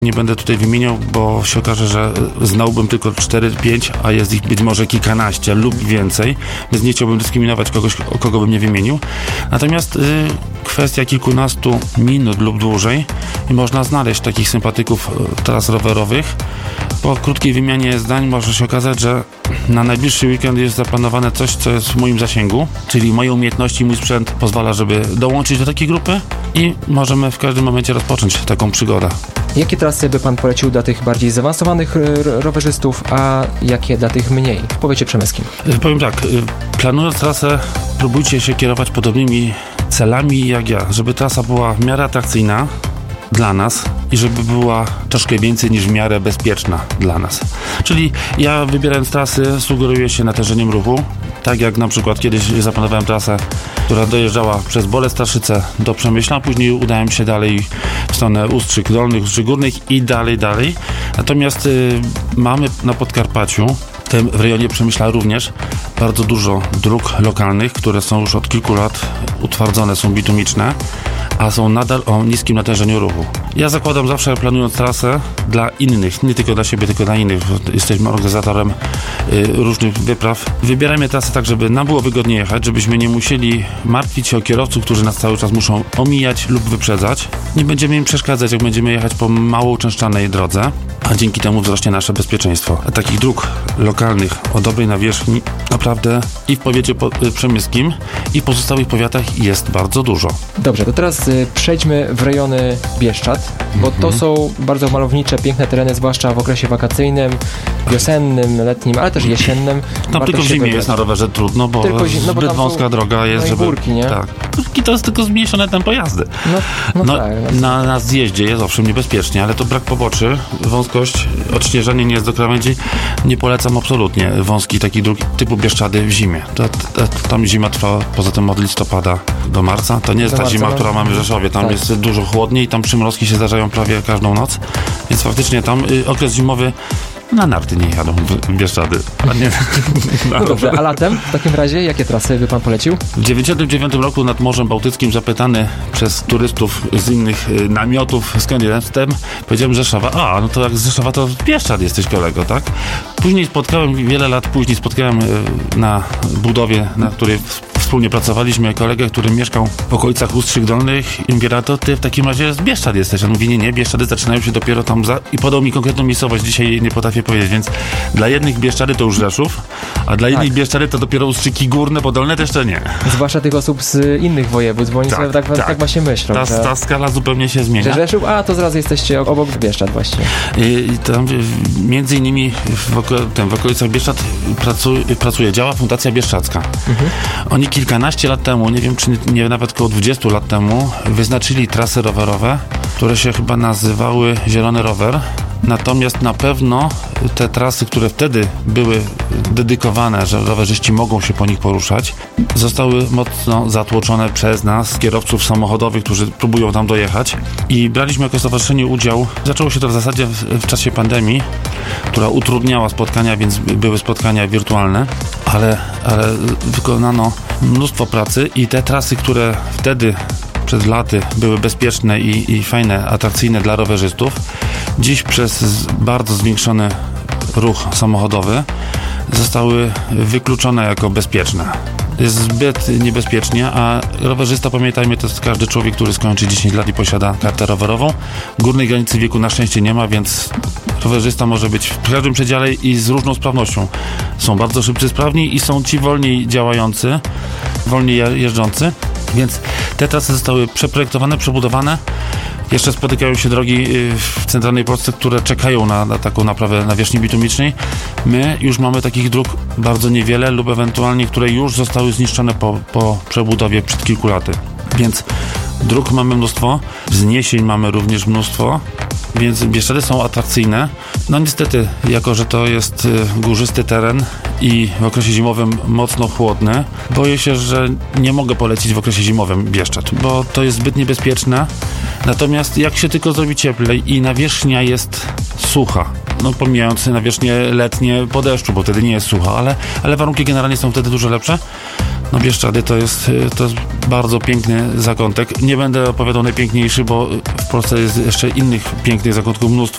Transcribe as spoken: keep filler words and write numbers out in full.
Nie będę tutaj wymieniał, bo się okaże, że znałbym tylko cztery pięć, a jest ich być może kilkanaście lub więcej, więc nie chciałbym dyskryminować kogoś, o kogo bym nie wymienił. Natomiast y, kwestia kilkunastu minut lub dłużej i można znaleźć takich sympatyków tras rowerowych. Po krótkiej wymianie zdań może się okazać, że na najbliższy weekend jest zaplanowane coś, co jest w moim zasięgu, czyli moje umiejętności, mój sprzęt pozwala, żeby dołączyć do takiej grupy i możemy w każdym momencie rozpocząć taką przygodę. Jakie trasy by Pan polecił dla tych bardziej zaawansowanych rowerzystów, a jakie dla tych mniej? W powiecie przemyskim. Powiem tak, planując trasę, próbujcie się kierować podobnymi celami jak ja, żeby trasa była w miarę atrakcyjna dla nas i żeby była troszkę więcej niż w miarę bezpieczna dla nas. Czyli ja wybierając trasy sugeruję się natężeniem ruchu, tak jak na przykład kiedyś zaplanowałem trasę, która dojeżdżała przez Bolec Starszyce do Przemyśla, później udałem się dalej w stronę Ustrzyk Dolnych, Ustrzyk Górnych i dalej, dalej. Natomiast y, mamy na Podkarpaciu, w rejonie Przemyśla również, bardzo dużo dróg lokalnych, które są już od kilku lat utwardzone, są bitumiczne, a są nadal o niskim natężeniu ruchu. Ja zakładam zawsze, planując trasę dla innych, nie tylko dla siebie, tylko dla innych. Jesteśmy organizatorem y, różnych wypraw. Wybierajmy trasę tak, żeby nam było wygodnie jechać, żebyśmy nie musieli martwić się o kierowców, którzy nas cały czas muszą omijać lub wyprzedzać. Nie będziemy im przeszkadzać, jak będziemy jechać po mało uczęszczanej drodze, a dzięki temu wzrośnie nasze bezpieczeństwo. A takich dróg lokalnych o dobrej nawierzchni naprawdę i w powiecie po, y, przemyskim, i w pozostałych powiatach jest bardzo dużo. Dobrze, to teraz y, przejdźmy w rejony Bieszczad, bo mhm. to są bardzo malownicze, piękne tereny, zwłaszcza w okresie wakacyjnym, wiosennym, letnim, ale też jesiennym. Tam tylko w zimie jest na rowerze trudno, bo tylko, no, bo zbyt wąska droga jest, no żeby... górki, nie? Tak. Górki to jest tylko zmniejszone tempo jazdy. No, no, no tak. No. Na, na zjeździe jest owszem niebezpiecznie, ale to brak poboczy, wąskość, odśnieżanie nie jest do krawędzi. Nie polecam absolutnie wąskich takich dróg typu Bieszczady w zimie. To, to, tam zima trwa poza tym od listopada do marca. To nie jest do ta marca, zima, no, która mamy w Rzeszowie. Tam tak. jest dużo chłodniej, tam przymrozki się zdarzają prawie każdą noc, więc faktycznie tam y, okres zimowy na narty nie jadą w Bieszczady. A nie, no dobrze, a latem w takim razie jakie trasy by Pan polecił? W dziewięćdziesiątym dziewiątym roku nad Morzem Bałtyckim, zapytany przez turystów z innych y, namiotów, skąd jestem, powiedziałem Rzeszowa. A, no to jak z Rzeszowa, to w Bieszczad jesteś, kolego, tak? Później spotkałem, wiele lat później spotkałem y, na budowie, na której wspólnie pracowaliśmy, kolegę, który mieszkał w okolicach Ustrzyk Dolnych i mówię, a to ty w takim razie z Bieszczad jesteś. On mówi, nie, nie, Bieszczady zaczynają się dopiero tam za... i podał mi konkretną miejscowość, dzisiaj nie potrafię powiedzieć, więc dla jednych Bieszczady to już Rzeszów, a dla innych tak. Bieszczady to dopiero Ustrzyki Górne, bo Dolne to jeszcze nie. Zwłaszcza tych osób z innych województw, bo oni tak, sobie tak, tak. tak właśnie myślą. Ta, że... ta skala zupełnie się zmienia. Że Rzeszów, a to zaraz jesteście obok Bieszczad właściwie. I, i tam między innymi w, oko, ten, w okolicach Bieszczad pracu, pracuje, działa Fundacja Bieszczadzka. Mhm. Oni kilkanaście lat temu, nie wiem czy nie nawet około dwudziestu lat temu, wyznaczyli trasy rowerowe, które się chyba nazywały Zielony Rower. Natomiast na pewno te trasy, które wtedy były dedykowane, że rowerzyści mogą się po nich poruszać, zostały mocno zatłoczone przez nas, kierowców samochodowych, którzy próbują tam dojechać. I braliśmy jako stowarzyszenie udział. Zaczęło się to w zasadzie w, w czasie pandemii, która utrudniała spotkania, więc były spotkania wirtualne, ale, ale wykonano mnóstwo pracy i te trasy, które wtedy przez laty były bezpieczne i, i fajne, atrakcyjne dla rowerzystów, dziś przez bardzo zwiększony ruch samochodowy zostały wykluczone jako bezpieczne. Jest zbyt niebezpiecznie, a rowerzysta, pamiętajmy, to jest każdy człowiek, który skończy dziesięć lat i posiada kartę rowerową. Górnej granicy wieku na szczęście nie ma, więc rowerzysta może być w każdym przedziale i z różną sprawnością. Są bardzo szybcy, sprawni i są ci wolniej działający, wolniej jeżdżący, więc te trasy zostały przeprojektowane, przebudowane. Jeszcze spotykają się drogi w centralnej Polsce, które czekają na, na taką naprawę nawierzchni bitumicznej. My już mamy takich dróg bardzo niewiele lub ewentualnie, które już zostały zniszczone po, po przebudowie przed kilku laty. Więc dróg mamy mnóstwo, wzniesień mamy również mnóstwo, więc Bieszczady są atrakcyjne. No niestety, jako że to jest górzysty teren i w okresie zimowym mocno chłodny, boję się, że nie mogę polecić w okresie zimowym Bieszczad, bo to jest zbyt niebezpieczne. Natomiast jak się tylko zrobi cieplej i nawierzchnia jest sucha, no pomijając nawierzchnie letnie po deszczu, bo wtedy nie jest sucha, ale, ale warunki generalnie są wtedy dużo lepsze. No Bieszczady to jest, to jest bardzo piękny zakątek. Nie będę opowiadał najpiękniejszy, bo w Polsce jest jeszcze innych pięknych zakątków mnóstwo.